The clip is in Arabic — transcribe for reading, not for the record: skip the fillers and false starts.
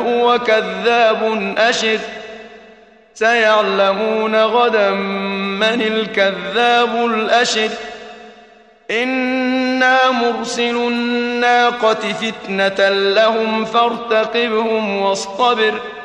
هو كذاب أشر سيعلمون غدا من الكذاب الأشر إنا مرسل الناقة فتنة لهم فارتقبهم واصطبر